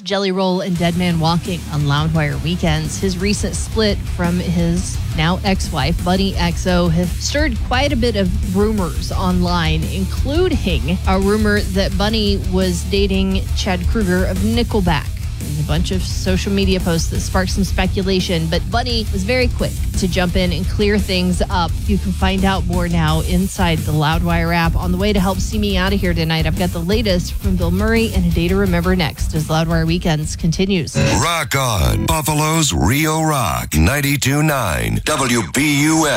host Jelly Roll and Dead Man Walking on Loudwire Weekends. His recent split from his now ex-wife, Bunny XO, has stirred quite a bit of rumors online, including a rumor that Bunny was dating Chad Kroeger of Nickelback. There's a bunch of social media posts that sparked some speculation, but Bunny was very quick to jump in and clear things up. You can find out more now inside the Loudwire app. On the way to help see me out of here tonight, I've got the latest from Bill Murray and A Day to Remember next as Loudwire Weekends continues. Rock on. Buffalo's Rio Rock 92.9 WBUS.